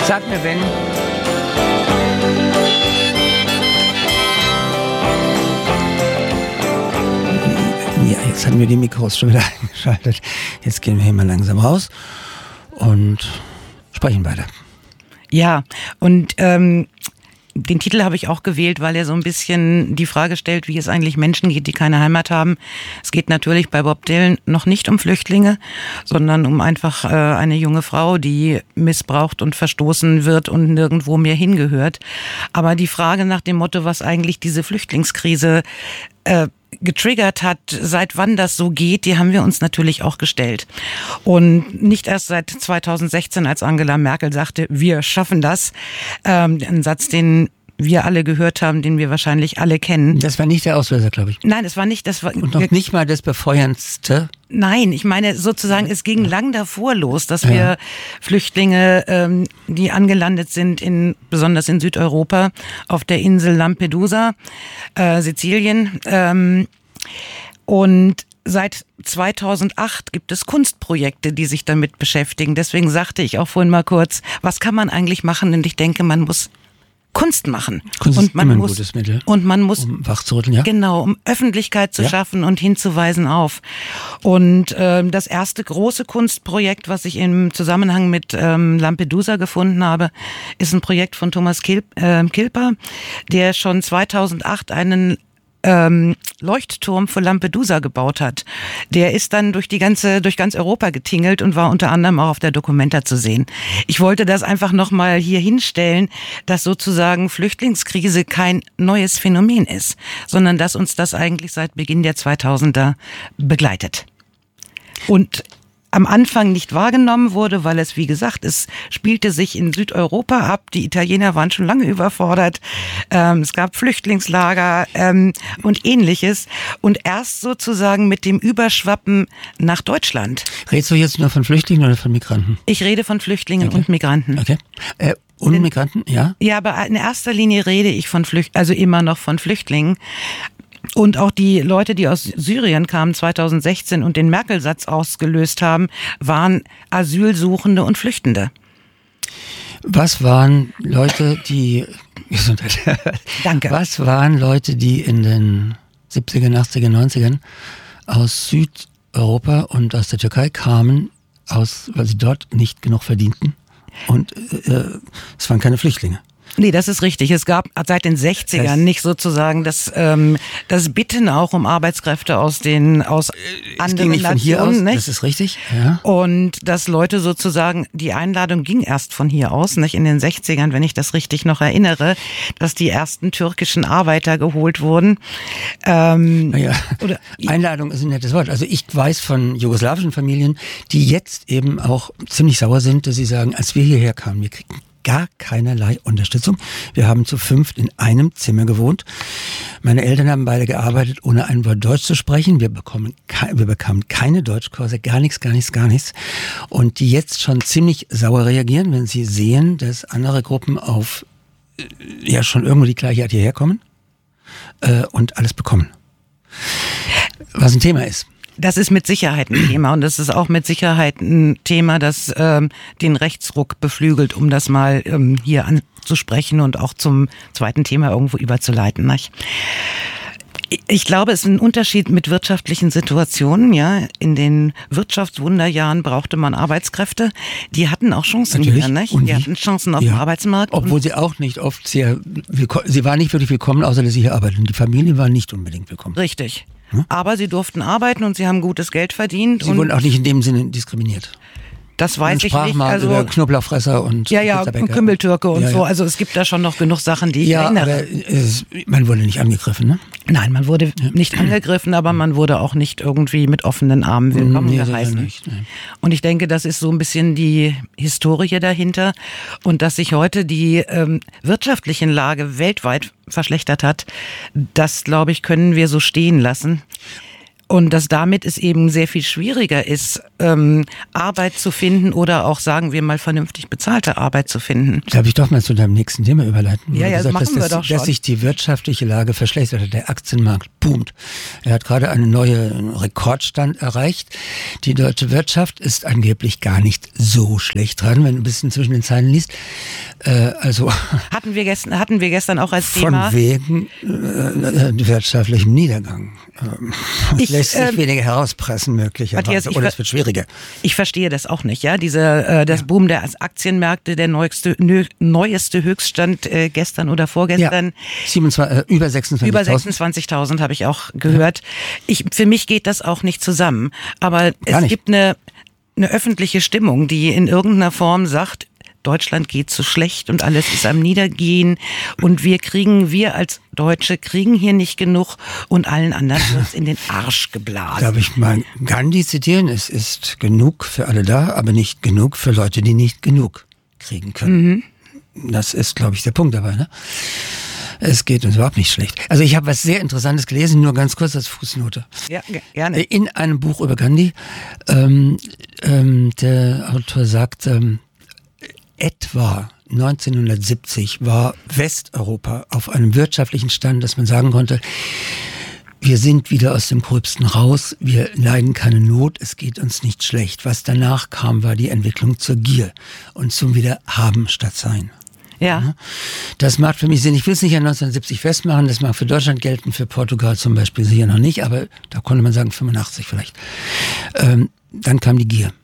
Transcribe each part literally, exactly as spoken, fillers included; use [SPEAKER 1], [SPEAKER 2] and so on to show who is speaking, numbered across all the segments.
[SPEAKER 1] Sag mir, wenn... Ja, jetzt haben wir die Mikros schon wieder eingeschaltet. Jetzt gehen wir hier mal langsam raus und sprechen weiter.
[SPEAKER 2] Ja, und ähm, den Titel habe ich auch gewählt, weil er so ein bisschen die Frage stellt, wie es eigentlich Menschen geht, die keine Heimat haben. Es geht natürlich bei Bob Dylan noch nicht um Flüchtlinge, sondern um einfach äh, eine junge Frau, die missbraucht und verstoßen wird und nirgendwo mehr hingehört. Aber die Frage nach dem Motto, was eigentlich diese Flüchtlingskrise äh, getriggert hat, seit wann das so geht, die haben wir uns natürlich auch gestellt. Und nicht erst seit zweitausendsechzehn, als Angela Merkel sagte, wir schaffen das. Ähm, ein Satz, den wir alle gehört haben, den wir wahrscheinlich alle kennen.
[SPEAKER 1] Das war nicht der Auslöser, glaube ich.
[SPEAKER 2] Nein, das war nicht das. War,
[SPEAKER 1] Und noch nicht mal das Befeuerndste.
[SPEAKER 2] Nein, ich meine sozusagen, es ging ja. lang davor los, dass wir ja. Flüchtlinge, ähm, die angelandet sind, in besonders in Südeuropa, auf der Insel Lampedusa, äh, Sizilien. Ähm, und seit zweitausendacht gibt es Kunstprojekte, die sich damit beschäftigen. Deswegen sagte ich auch vorhin mal kurz, was kann man eigentlich machen? Und ich denke, man muss Kunst machen.
[SPEAKER 1] Kunst
[SPEAKER 2] und
[SPEAKER 1] ist
[SPEAKER 2] man
[SPEAKER 1] immer ein
[SPEAKER 2] muss,
[SPEAKER 1] gutes Mittel,
[SPEAKER 2] und man muss,
[SPEAKER 1] um wachzurütteln, ja?
[SPEAKER 2] Genau, um Öffentlichkeit zu
[SPEAKER 1] ja.
[SPEAKER 2] schaffen und hinzuweisen auf. Und ähm, das erste große Kunstprojekt, was ich im Zusammenhang mit ähm, Lampedusa gefunden habe, ist ein Projekt von Thomas Kilp, äh, Kilper, der schon zweitausendacht einen ähm, Leuchtturm für Lampedusa gebaut hat. Der ist dann durch die ganze, durch ganz Europa getingelt und war unter anderem auch auf der Documenta zu sehen. Ich wollte das einfach nochmal hier hinstellen, dass sozusagen Flüchtlingskrise kein neues Phänomen ist, sondern dass uns das eigentlich seit Beginn der zweitausender begleitet. Und am Anfang nicht wahrgenommen wurde, weil es, wie gesagt, es spielte sich in Südeuropa ab. Die Italiener waren schon lange überfordert. Ähm, es gab Flüchtlingslager ähm, und Ähnliches. Und erst sozusagen mit dem Überschwappen nach Deutschland.
[SPEAKER 1] Redest du jetzt nur von Flüchtlingen oder von Migranten?
[SPEAKER 2] Ich rede von Flüchtlingen
[SPEAKER 1] okay.
[SPEAKER 2] und Migranten.
[SPEAKER 1] Okay. Äh, und Migranten, ja?
[SPEAKER 2] Ja, aber in erster Linie rede ich von Flüchtlingen, also immer noch von Flüchtlingen. Und auch die Leute, die aus Syrien kamen zweitausendsechzehn und den Merkel-Satz ausgelöst haben, waren Asylsuchende und Flüchtende.
[SPEAKER 1] Was waren Leute, die... Gesundheit.
[SPEAKER 2] Danke.
[SPEAKER 1] Was waren Leute, die in den siebzigern, achtzigern, neunzigern aus Südeuropa und aus der Türkei kamen, aus, weil sie dort nicht genug verdienten? Und äh, es waren keine Flüchtlinge.
[SPEAKER 2] Nee, das ist richtig. Es gab seit den sechzigern nicht sozusagen das, ähm, das Bitten auch um Arbeitskräfte aus den aus
[SPEAKER 1] es
[SPEAKER 2] anderen
[SPEAKER 1] ging nicht von hier
[SPEAKER 2] Nationen.
[SPEAKER 1] aus,
[SPEAKER 2] Nicht?
[SPEAKER 1] das ist richtig. Ja.
[SPEAKER 2] Und dass Leute sozusagen, die Einladung ging erst von hier aus, nicht in den sechzigern, wenn ich das richtig noch erinnere, dass die ersten türkischen Arbeiter geholt wurden. Ähm,
[SPEAKER 1] naja, oder, Einladung ist ein nettes Wort. Also ich weiß von jugoslawischen Familien, die jetzt eben auch ziemlich sauer sind, dass sie sagen, als wir hierher kamen, wir kriegen gar keinerlei Unterstützung. Wir haben zu fünft in einem Zimmer gewohnt. Meine Eltern haben beide gearbeitet, ohne ein Wort Deutsch zu sprechen. Wir bekommen, wir bekamen keine Deutschkurse, gar nichts, gar nichts, gar nichts. Und die jetzt schon ziemlich sauer reagieren, wenn sie sehen, dass andere Gruppen auf ja schon irgendwo die gleiche Art hierher kommen äh, und alles bekommen. Was ein Thema ist.
[SPEAKER 2] Das ist mit Sicherheit ein Thema und das ist auch mit Sicherheit ein Thema, das ähm, den Rechtsruck beflügelt, um das mal ähm, hier anzusprechen und auch zum zweiten Thema irgendwo überzuleiten. Nicht? Ich glaube, es ist ein Unterschied mit wirtschaftlichen Situationen. Ja, in den Wirtschaftswunderjahren brauchte man Arbeitskräfte. Die hatten auch Chancen
[SPEAKER 1] Natürlich.
[SPEAKER 2] hier, nicht?
[SPEAKER 1] Und
[SPEAKER 2] die hatten Chancen auf
[SPEAKER 1] ja.
[SPEAKER 2] dem Arbeitsmarkt.
[SPEAKER 1] Obwohl sie auch nicht oft sehr, sie waren nicht wirklich willkommen, außer dass sie hier arbeiten. Die Familien waren nicht unbedingt willkommen.
[SPEAKER 2] Richtig. Aber sie durften arbeiten und sie haben gutes Geld verdient.
[SPEAKER 1] Sie
[SPEAKER 2] und
[SPEAKER 1] wurden auch nicht in dem Sinne diskriminiert.
[SPEAKER 2] Das weiß
[SPEAKER 1] Man
[SPEAKER 2] ich
[SPEAKER 1] sprach
[SPEAKER 2] nicht.
[SPEAKER 1] mal
[SPEAKER 2] Also,
[SPEAKER 1] über Knoblauchfresser und
[SPEAKER 2] ja, ja, und Kümmeltürke und
[SPEAKER 1] ja, ja.
[SPEAKER 2] so. Also es gibt da schon noch genug Sachen, die ich
[SPEAKER 1] ja,
[SPEAKER 2] erinnere.
[SPEAKER 1] aber es, man wurde nicht angegriffen, ne?
[SPEAKER 2] Nein, man wurde ja. nicht angegriffen, aber man wurde auch nicht irgendwie mit offenen Armen willkommen
[SPEAKER 1] nee,
[SPEAKER 2] geheißen.
[SPEAKER 1] Nicht, nee.
[SPEAKER 2] Und ich denke, das ist so ein bisschen die Historie dahinter und dass sich heute die ähm, wirtschaftliche Lage weltweit verschlechtert hat, das, glaube ich, können wir so stehen lassen. Und dass damit es eben sehr viel schwieriger ist, ähm, Arbeit zu finden oder auch, sagen wir mal, vernünftig bezahlte Arbeit zu finden.
[SPEAKER 1] Darf ich doch mal zu deinem nächsten Thema überleiten?
[SPEAKER 2] Ja, ja, das machen wir
[SPEAKER 1] dass,
[SPEAKER 2] doch schon.
[SPEAKER 1] Dass sich die wirtschaftliche Lage verschlechtert hat. Der Aktienmarkt boomt. Er hat gerade einen neuen Rekordstand erreicht. Die deutsche Wirtschaft ist angeblich gar nicht so schlecht dran, wenn du ein bisschen zwischen den Zeilen liest. Äh, also
[SPEAKER 2] hatten wir gestern, hatten wir gestern auch als
[SPEAKER 1] von
[SPEAKER 2] Thema.
[SPEAKER 1] Von wegen äh, wirtschaftlichem Niedergang. Es lässt sich äh, weniger herauspressen möglicherweise. Matthias, oder es wird schwieriger.
[SPEAKER 2] Ich verstehe das auch nicht. Ja, Diese, äh, das ja. Boom der Aktienmärkte, der neueste, nö, neueste Höchststand äh, gestern oder vorgestern.
[SPEAKER 1] Ja, siebenundzwanzig, äh, über sechsundzwanzigtausend.
[SPEAKER 2] Über sechsundzwanzigtausend habe ich auch gehört. Ja. Ich, für mich geht das auch nicht zusammen. Aber
[SPEAKER 1] Gar
[SPEAKER 2] es
[SPEAKER 1] nicht.
[SPEAKER 2] gibt eine, eine öffentliche Stimmung, die in irgendeiner Form sagt, Deutschland geht so schlecht und alles ist am Niedergehen und wir kriegen, wir als Deutsche kriegen hier nicht genug und allen anderen wird's in den Arsch geblasen.
[SPEAKER 1] Darf ich mal Gandhi zitieren? Es ist genug für alle da, aber nicht genug für Leute, die nicht genug kriegen können. Mhm. Das ist, glaube ich, der Punkt dabei, ne? Es geht uns überhaupt nicht schlecht. Also ich habe was sehr Interessantes gelesen, nur ganz kurz als Fußnote.
[SPEAKER 2] Ja, gerne.
[SPEAKER 1] In einem Buch über Gandhi, ähm, ähm, der Autor sagt, ähm, etwa neunzehnhundertsiebzig war Westeuropa auf einem wirtschaftlichen Stand, dass man sagen konnte, wir sind wieder aus dem Gröbsten raus, wir leiden keine Not, es geht uns nicht schlecht. Was danach kam, war die Entwicklung zur Gier und zum Wiederhaben statt Sein.
[SPEAKER 2] Ja.
[SPEAKER 1] Das macht für mich Sinn. Ich will es nicht an neunzehnhundertsiebzig festmachen, das mag für Deutschland gelten, für Portugal zum Beispiel sicher noch nicht, aber da konnte man sagen fünfundachtzig vielleicht. Ähm, dann kam die Gier.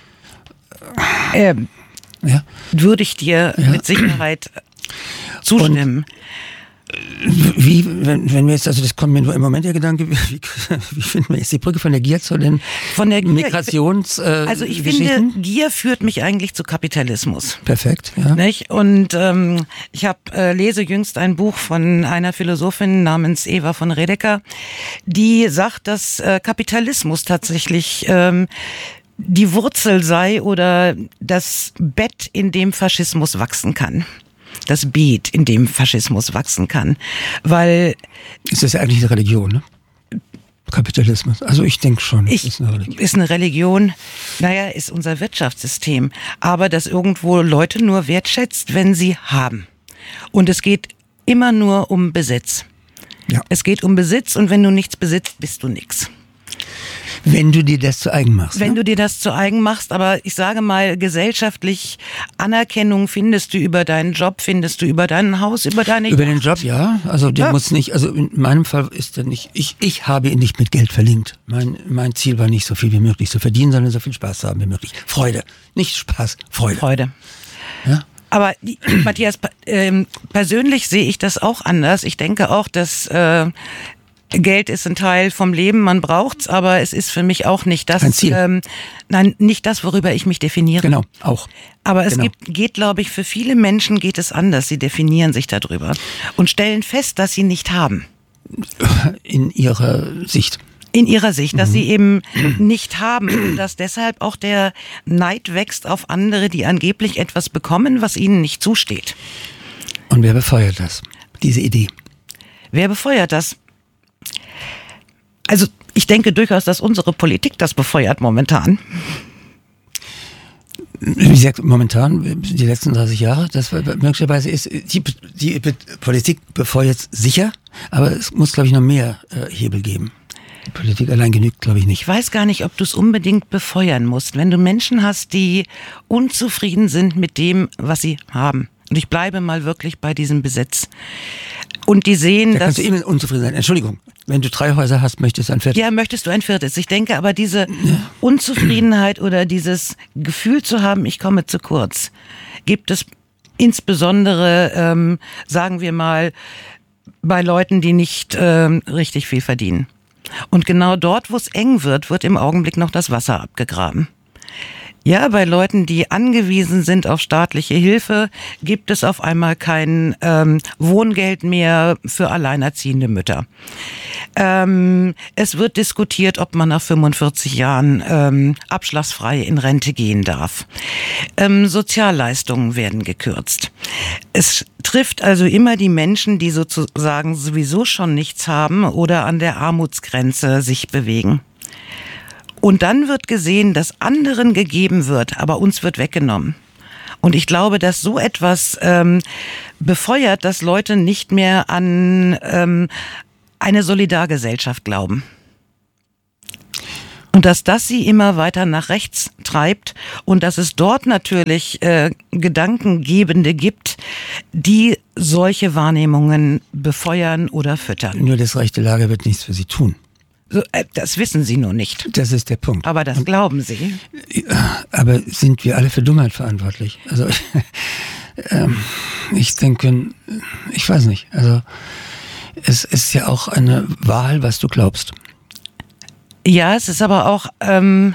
[SPEAKER 2] Ähm. Ja. Würde ich dir ja. mit Sicherheit zustimmen.
[SPEAKER 1] Und wie, wenn, wenn wir jetzt, also das kommt mir nur im Moment der Gedanke, wie, wie finden wir jetzt die Brücke von der Gier zu den
[SPEAKER 2] von der Gier,
[SPEAKER 1] Migrations äh,
[SPEAKER 2] Also ich finde, Gier führt mich eigentlich zu Kapitalismus.
[SPEAKER 1] Perfekt, ja.
[SPEAKER 2] Nicht? Und ähm, ich hab, äh, lese jüngst ein Buch von einer Philosophin namens Eva von Redeker, die sagt, dass äh, Kapitalismus tatsächlich ähm, die Wurzel sei oder das Bett, in dem Faschismus wachsen kann. Das Beet, in dem Faschismus wachsen kann. Weil...
[SPEAKER 1] Ist das ja eigentlich eine Religion, ne? Kapitalismus. Also ich denke schon,
[SPEAKER 2] ich,
[SPEAKER 1] ist eine Religion.
[SPEAKER 2] Ist eine Religion, naja, ist unser Wirtschaftssystem. Aber dass irgendwo Leute nur wertschätzt, wenn sie haben. Und es geht immer nur um Besitz. Ja. Es geht um Besitz und wenn du nichts besitzt, bist du nichts.
[SPEAKER 1] Wenn du dir das zu eigen machst.
[SPEAKER 2] Wenn
[SPEAKER 1] ne?
[SPEAKER 2] du dir das zu eigen machst, aber ich sage mal, gesellschaftlich Anerkennung findest du über deinen Job, findest du über dein Haus, über deine...
[SPEAKER 1] Über den Job, ja. Also der ja. muss nicht, also in meinem Fall ist er nicht, ich, ich habe ihn nicht mit Geld verlinkt. Mein, mein Ziel war nicht so viel wie möglich zu verdienen, sondern so viel Spaß zu haben wie möglich. Freude. Nicht Spaß, Freude.
[SPEAKER 2] Freude.
[SPEAKER 1] Ja.
[SPEAKER 2] Aber die, Matthias, äh, persönlich sehe ich das auch anders. Ich denke auch, dass... Äh, Geld ist ein Teil vom Leben, man braucht's, aber es ist für mich auch nicht das,
[SPEAKER 1] ein Ziel.
[SPEAKER 2] Ähm, nein, nicht das, worüber ich mich definiere.
[SPEAKER 1] Genau, auch.
[SPEAKER 2] Aber es
[SPEAKER 1] genau.
[SPEAKER 2] gibt, geht, glaube ich, für viele Menschen geht es anders. Sie definieren sich darüber und stellen fest, dass sie nicht haben.
[SPEAKER 1] In ihrer Sicht.
[SPEAKER 2] In ihrer Sicht, dass
[SPEAKER 1] mhm.
[SPEAKER 2] sie eben nicht haben und dass deshalb auch der Neid wächst auf andere, die angeblich etwas bekommen, was ihnen nicht zusteht.
[SPEAKER 1] Und wer befeuert das? Diese Idee?
[SPEAKER 2] Wer befeuert das? Also ich denke durchaus, dass unsere Politik das befeuert momentan.
[SPEAKER 1] Wie gesagt, momentan, die letzten dreißig Jahre, das möglicherweise ist, die, die Politik befeuert sicher, aber es muss, glaube ich, noch mehr äh, Hebel geben. Die Politik allein genügt, glaube ich, nicht.
[SPEAKER 2] Ich weiß gar nicht, ob du es unbedingt befeuern musst. Wenn du Menschen hast, die unzufrieden sind mit dem, was sie haben. Und ich bleibe mal wirklich bei diesem Besitz. Und die sehen,
[SPEAKER 1] da
[SPEAKER 2] dass...
[SPEAKER 1] kannst du immer unzufrieden sein. Entschuldigung, wenn du drei Häuser hast, möchtest du ein viertes.
[SPEAKER 2] Ja, möchtest du ein viertes. Ich denke aber, diese ja. Unzufriedenheit oder dieses Gefühl zu haben, ich komme zu kurz, gibt es insbesondere, ähm, sagen wir mal, bei Leuten, die nicht ähm, richtig viel verdienen. Und genau dort, wo es eng wird, wird im Augenblick noch das Wasser abgegraben. Ja, bei Leuten, die angewiesen sind auf staatliche Hilfe, gibt es auf einmal kein ähm, Wohngeld mehr für alleinerziehende Mütter. Ähm, es wird diskutiert, ob man nach fünfundvierzig Jahren ähm, abschlagsfrei in Rente gehen darf. Ähm, Sozialleistungen werden gekürzt. Es trifft also immer die Menschen, die sozusagen sowieso schon nichts haben oder an der Armutsgrenze sich bewegen. Und dann wird gesehen, dass anderen gegeben wird, aber uns wird weggenommen. Und ich glaube, dass so etwas ähm, befeuert, dass Leute nicht mehr an ähm, eine Solidargesellschaft glauben. Und dass das sie immer weiter nach rechts treibt und dass es dort natürlich äh, Gedankengebende gibt, die solche Wahrnehmungen befeuern oder füttern.
[SPEAKER 1] Nur das rechte Lager wird nichts für sie tun.
[SPEAKER 2] So, äh, das wissen Sie nur nicht.
[SPEAKER 1] Das ist der Punkt.
[SPEAKER 2] Aber das und, glauben Sie.
[SPEAKER 1] Aber sind wir alle für Dummheit verantwortlich? Also ähm, ich denke, ich weiß nicht. Also es ist ja auch eine Wahl, was du glaubst.
[SPEAKER 2] Ja, es ist aber auch ähm,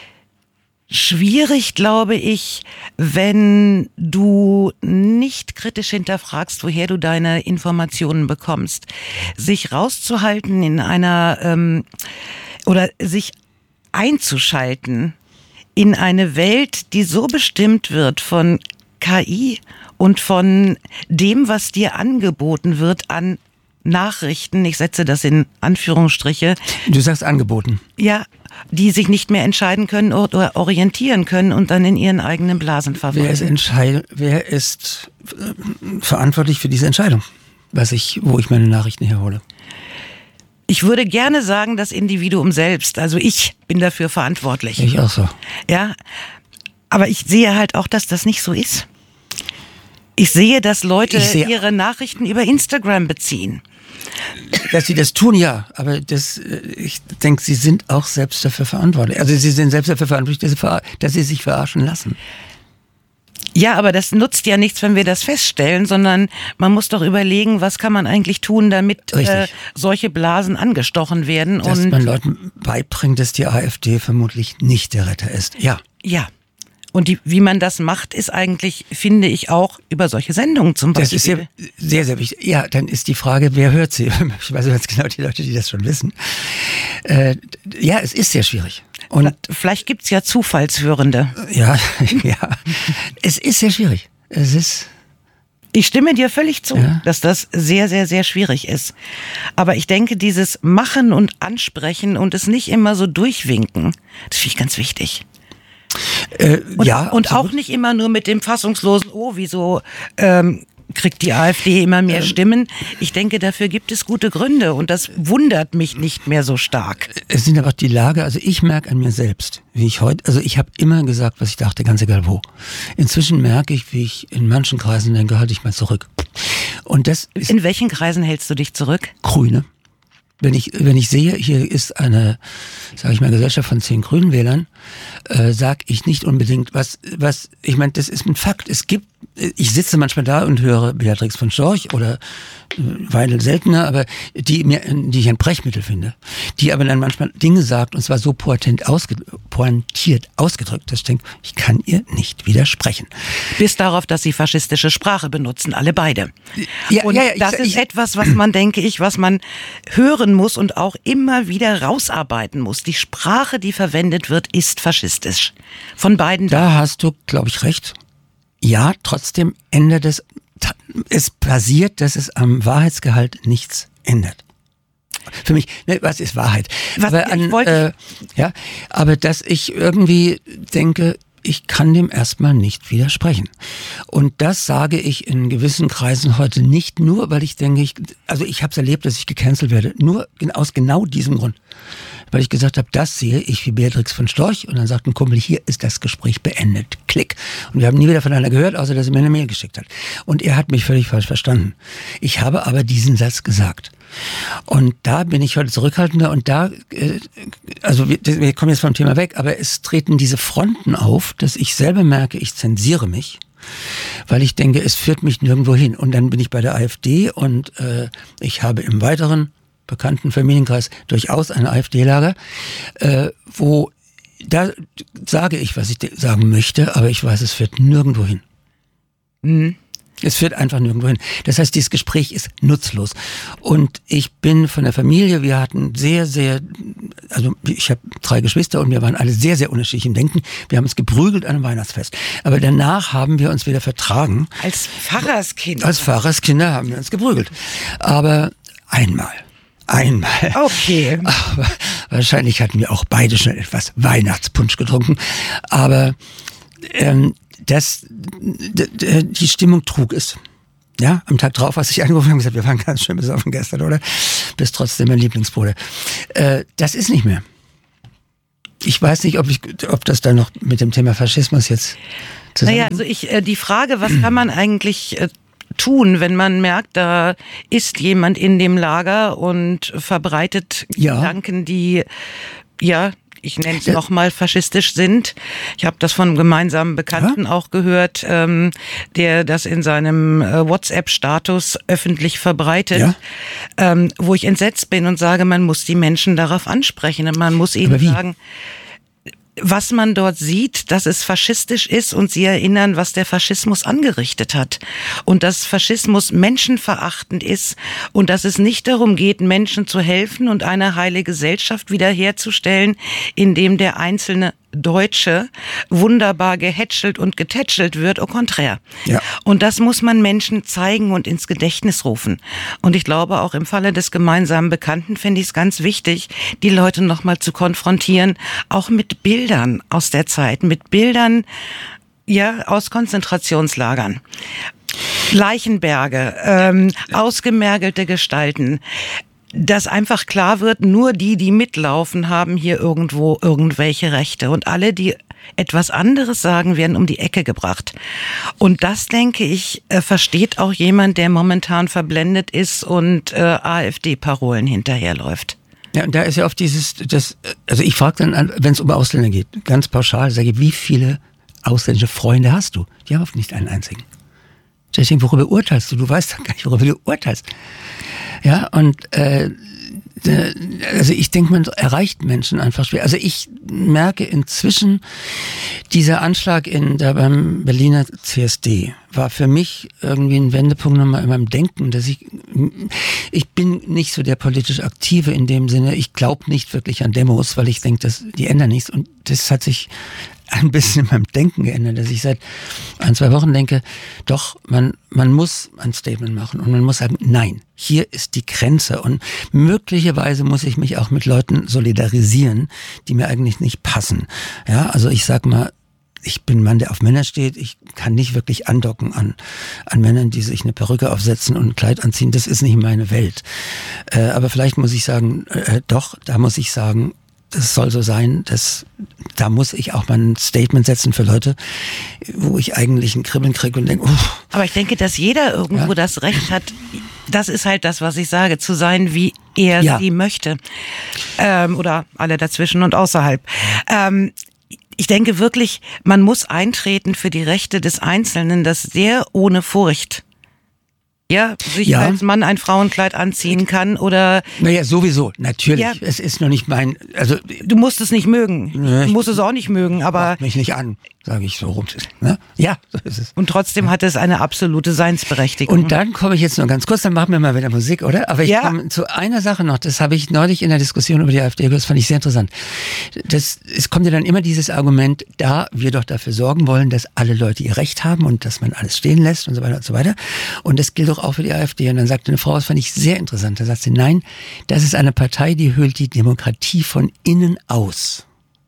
[SPEAKER 2] schwierig, glaube ich, wenn du nicht kritisch hinterfragst, woher du deine Informationen bekommst. Sich rauszuhalten in einer ähm, oder sich einzuschalten in eine Welt, die so bestimmt wird von K I und von dem, was dir angeboten wird an Nachrichten, ich setze das in Anführungsstriche.
[SPEAKER 1] Du sagst angeboten.
[SPEAKER 2] Ja, die sich nicht mehr entscheiden können oder orientieren können und dann in ihren eigenen Blasen verweilen.
[SPEAKER 1] Wer ist, entscheid- wer ist äh, verantwortlich für diese Entscheidung, was ich, wo ich meine Nachrichten herhole?
[SPEAKER 2] Ich würde gerne sagen, das Individuum selbst. Also ich bin dafür verantwortlich.
[SPEAKER 1] Ich auch so.
[SPEAKER 2] Ja, aber ich sehe halt auch, dass das nicht so ist. Ich sehe, dass Leute sehe, ihre Nachrichten über Instagram beziehen.
[SPEAKER 1] Dass sie das tun, ja, aber das, ich denke, sie sind auch selbst dafür verantwortlich. Also sie sind selbst dafür verantwortlich, dass sie, ver- dass sie sich verarschen lassen.
[SPEAKER 2] Ja, aber das nutzt ja nichts, wenn wir das feststellen, sondern man muss doch überlegen, was kann man eigentlich tun, damit äh, solche Blasen angestochen werden.
[SPEAKER 1] Dass
[SPEAKER 2] und
[SPEAKER 1] man Leuten beibringt, dass die AfD vermutlich nicht der Retter ist. Ja.
[SPEAKER 2] Ja. Und die, wie man das macht, ist eigentlich, finde ich, auch über solche Sendungen zum Beispiel.
[SPEAKER 1] Das ist sehr, sehr, sehr wichtig. Ja, dann ist die Frage, wer hört sie? Ich weiß ganz genau, die Leute, die das schon wissen. Äh, ja, es ist sehr schwierig. Und
[SPEAKER 2] vielleicht gibt's ja Zufallshörende.
[SPEAKER 1] Ja, ja. Es ist sehr schwierig. Es ist...
[SPEAKER 2] Ich stimme dir völlig zu, ja, dass das sehr, sehr, sehr schwierig ist. Aber ich denke, dieses Machen und Ansprechen und es nicht immer so durchwinken, das finde ich ganz wichtig.
[SPEAKER 1] Äh,
[SPEAKER 2] und,
[SPEAKER 1] ja,
[SPEAKER 2] und auch nicht immer nur mit dem fassungslosen, oh, wieso ähm, kriegt die AfD immer mehr ähm, Stimmen. Ich denke, dafür gibt es gute Gründe und das wundert mich nicht mehr so stark.
[SPEAKER 1] Es sind aber auch die Lage, also ich merke an mir selbst, wie ich heute, also ich habe immer gesagt, was ich dachte, ganz egal wo. Inzwischen merke ich, wie ich in manchen Kreisen denke, halte ich mal zurück. Und das ist
[SPEAKER 2] in welchen Kreisen hältst du dich zurück?
[SPEAKER 1] Grüne. Wenn ich, wenn ich sehe, hier ist eine, sage ich mal, Gesellschaft von zehn Grünen Wählern, äh, sage ich nicht unbedingt, was, was, ich meine, das ist ein Fakt. Es gibt, ich sitze manchmal da und höre Beatrix von Storch oder äh, Weidel seltener, aber die mir, die ich ein Brechmittel finde, die aber dann manchmal Dinge sagt und zwar so pointiert, ausge, pointiert ausgedrückt, dass ich denke, ich kann ihr nicht widersprechen.
[SPEAKER 2] Bis darauf, dass sie faschistische Sprache benutzen, alle beide.
[SPEAKER 1] Ja,
[SPEAKER 2] und
[SPEAKER 1] ja, ja,
[SPEAKER 2] das
[SPEAKER 1] ich,
[SPEAKER 2] ist
[SPEAKER 1] ich,
[SPEAKER 2] etwas, was man, denke ich, was man hören muss und auch immer wieder rausarbeiten muss. Die Sprache, die verwendet wird, ist faschistisch. Von beiden.
[SPEAKER 1] Da hast du, glaube ich, recht. Ja, trotzdem ändert es, es passiert, dass es am Wahrheitsgehalt nichts ändert. Für mich, ne, was ist Wahrheit?
[SPEAKER 2] Was,
[SPEAKER 1] aber, an,
[SPEAKER 2] ich wollte
[SPEAKER 1] äh, ja, aber dass ich irgendwie denke, ich kann dem erstmal nicht widersprechen. Und das sage ich in gewissen Kreisen heute nicht nur, weil ich denke, ich, also ich habe es erlebt, dass ich gecancelt werde, nur aus genau diesem Grund. Weil ich gesagt habe, das sehe ich wie Beatrix von Storch. Und dann sagt ein Kumpel, hier ist das Gespräch beendet. Klick. Und wir haben nie wieder voneinander gehört, außer dass er mir eine Mail geschickt hat. Und er hat mich völlig falsch verstanden. Ich habe aber diesen Satz gesagt. Und da bin ich heute zurückhaltender und da, äh, also wir, wir kommen jetzt vom Thema weg, aber es treten diese Fronten auf, dass ich selber merke, ich zensiere mich, weil ich denke, es führt mich nirgendwo hin. Und dann bin ich bei der AfD und äh, ich habe im weiteren bekannten Familienkreis durchaus ein AfD-Lager, äh, wo da sage ich, was ich sagen möchte, aber ich weiß, es führt nirgendwo hin.
[SPEAKER 2] Mhm.
[SPEAKER 1] Es führt einfach nirgendwo hin. Das heißt, dieses Gespräch ist nutzlos. Und ich bin von der Familie, wir hatten sehr, sehr, also ich habe drei Geschwister und wir waren alle sehr, sehr unterschiedlich im Denken. Wir haben uns geprügelt an einem Weihnachtsfest. Aber danach haben wir uns wieder vertragen.
[SPEAKER 2] Als Pfarrerskinder?
[SPEAKER 1] Als Pfarrerskinder haben wir uns geprügelt. Aber einmal. Einmal.
[SPEAKER 2] Okay.
[SPEAKER 1] Aber wahrscheinlich hatten wir auch beide schon etwas Weihnachtspunsch getrunken. Aber ähm, das, d- d- die Stimmung trug es. Ja, am Tag drauf, als ich angerufen habe, und gesagt, wir waren ganz schön besoffen gestern, oder? Bist trotzdem mein Lieblingsbruder. Äh, das ist nicht mehr. Ich weiß nicht, ob ich, ob das dann noch mit dem Thema Faschismus jetzt zusammen...
[SPEAKER 2] Naja, also ich, äh, die Frage, was kann man eigentlich äh, tun, wenn man merkt, da ist jemand in dem Lager und verbreitet
[SPEAKER 1] Ja.
[SPEAKER 2] Gedanken, die, ja, ich nenne es
[SPEAKER 1] Ja.
[SPEAKER 2] nochmal faschistisch sind. Ich habe das von einem gemeinsamen Bekannten
[SPEAKER 1] Ja.
[SPEAKER 2] auch gehört, ähm, der das in seinem äh, WhatsApp-Status öffentlich verbreitet,
[SPEAKER 1] Ja.
[SPEAKER 2] ähm, wo ich entsetzt bin und sage, man muss die Menschen darauf ansprechen und man muss ihnen
[SPEAKER 1] Aber wie?
[SPEAKER 2] sagen, was man dort sieht, dass es faschistisch ist und sie erinnern, was der Faschismus angerichtet hat. Und dass Faschismus menschenverachtend ist und dass es nicht darum geht, Menschen zu helfen und eine heile Gesellschaft wiederherzustellen, indem der einzelne Deutsche wunderbar gehätschelt und getätschelt wird, au contraire.
[SPEAKER 1] Ja.
[SPEAKER 2] Und das muss man Menschen zeigen und ins Gedächtnis rufen. Und ich glaube, auch im Falle des gemeinsamen Bekannten finde ich es ganz wichtig, die Leute nochmal zu konfrontieren, auch mit Bildern aus der Zeit, mit Bildern, ja, aus Konzentrationslagern. Leichenberge, ähm, ausgemergelte Gestalten. Dass einfach klar wird, nur die, die mitlaufen, haben hier irgendwo irgendwelche Rechte. Und alle, die etwas anderes sagen, werden um die Ecke gebracht. Und das, denke ich, äh, versteht auch jemand, der momentan verblendet ist und äh, AfD-Parolen hinterherläuft.
[SPEAKER 1] Ja, und da ist ja oft dieses, das, also ich frage dann, wenn es um Ausländer geht, ganz pauschal, sage ich, wie viele ausländische Freunde hast du? Die haben oft nicht einen einzigen. Deswegen, worüber urteilst du? Du weißt doch gar nicht, worüber du urteilst. Ja, und äh, also ich denke, man erreicht Menschen einfach schwer. Also ich merke inzwischen, dieser Anschlag in da beim Berliner C S D war für mich irgendwie ein Wendepunkt nochmal in meinem Denken, dass ich, ich bin nicht so der politisch Aktive in dem Sinne, ich glaube nicht wirklich an Demos, weil ich denke, dass die ändern nichts und das hat sich ein bisschen in meinem Denken geändert, dass ich seit ein, zwei Wochen denke, doch, man, man muss ein Statement machen und man muss sagen, nein, hier ist die Grenze und möglicherweise muss ich mich auch mit Leuten solidarisieren, die mir eigentlich nicht passen. Ja, also ich sag mal, ich bin ein Mann, der auf Männer steht. Ich kann nicht wirklich andocken an, an Männern, die sich eine Perücke aufsetzen und ein Kleid anziehen. Das ist nicht meine Welt. Äh, aber vielleicht muss ich sagen, äh, doch, da muss ich sagen, das soll so sein, dass, da muss ich auch mal ein Statement setzen für Leute, wo ich eigentlich ein Kribbeln kriege und denke, uff.
[SPEAKER 2] Aber ich denke, dass jeder irgendwo
[SPEAKER 1] Ja.
[SPEAKER 2] das Recht hat, das ist halt das, was ich sage, zu sein, wie er
[SPEAKER 1] Ja.
[SPEAKER 2] sie möchte. Ähm, oder alle dazwischen und außerhalb. Ähm, Ich denke wirklich, man muss eintreten für die Rechte des Einzelnen, das sehr ohne Furcht, ja, sich
[SPEAKER 1] Ja.
[SPEAKER 2] als Mann ein Frauenkleid anziehen kann oder...
[SPEAKER 1] Naja, sowieso, natürlich.
[SPEAKER 2] Ja.
[SPEAKER 1] Es ist noch nicht mein, also...
[SPEAKER 2] Du musst es nicht mögen.
[SPEAKER 1] Nee,
[SPEAKER 2] Du musst es auch nicht mögen, aber...
[SPEAKER 1] Macht mich nicht an, sage ich so rum. Ne? Ja, so ist es.
[SPEAKER 2] Und trotzdem hat es eine absolute Seinsberechtigung.
[SPEAKER 1] Und dann komme ich jetzt noch ganz kurz, dann machen wir mal wieder Musik, oder? Aber ich
[SPEAKER 2] Ja.
[SPEAKER 1] komme zu einer Sache noch, das habe ich neulich in der Diskussion über die AfD gehört, das fand ich sehr interessant. Das, es kommt ja dann immer dieses Argument, da wir doch dafür sorgen wollen, dass alle Leute ihr Recht haben und dass man alles stehen lässt und so weiter und so weiter. Und das gilt doch auch für die AfD. Und dann sagte eine Frau, das fand ich sehr interessant, da sagt sie, nein, das ist eine Partei, die höhlt die Demokratie von innen aus.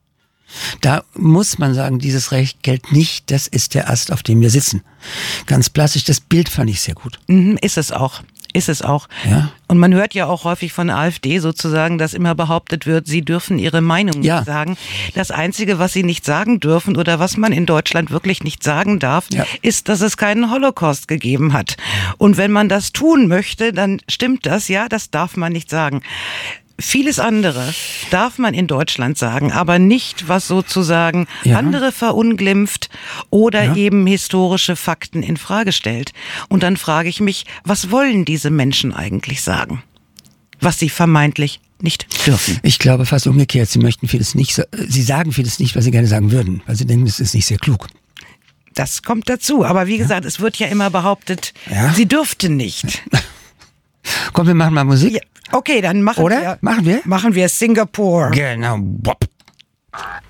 [SPEAKER 1] Da muss man sagen, dieses Recht gilt nicht, das ist der Ast, auf dem wir sitzen. Ganz plastisch, das Bild fand ich sehr gut.
[SPEAKER 2] Mhm, ist es auch. Ist es auch.
[SPEAKER 1] Ja.
[SPEAKER 2] Und man hört ja auch häufig von der AfD sozusagen, dass immer behauptet wird, sie dürfen ihre Meinung
[SPEAKER 1] Ja.
[SPEAKER 2] nicht sagen. Das Einzige, was sie nicht sagen dürfen oder was man in Deutschland wirklich nicht sagen darf,
[SPEAKER 1] Ja.
[SPEAKER 2] ist, dass es keinen Holocaust gegeben hat. Und wenn man das tun möchte, dann stimmt das, ja, das darf man nicht sagen. Vieles andere darf man in Deutschland sagen, aber nicht, was sozusagen
[SPEAKER 1] Ja.
[SPEAKER 2] andere verunglimpft oder
[SPEAKER 1] Ja.
[SPEAKER 2] eben historische Fakten in Frage stellt. Und dann frage ich mich, was wollen diese Menschen eigentlich sagen? Was sie vermeintlich nicht dürfen.
[SPEAKER 1] Ich glaube fast umgekehrt. Sie möchten vieles nicht, Sie sagen vieles nicht, was Sie gerne sagen würden, weil Sie denken, es ist nicht sehr klug.
[SPEAKER 2] Das kommt dazu. Aber wie gesagt, ja. es wird ja immer behauptet, ja? Sie dürften nicht.
[SPEAKER 1] Komm, wir machen mal Musik. Ja,
[SPEAKER 2] okay, dann machen
[SPEAKER 1] Oder?
[SPEAKER 2] wir.
[SPEAKER 1] Machen wir?
[SPEAKER 2] Machen wir Singapore.
[SPEAKER 1] Genau. Bop.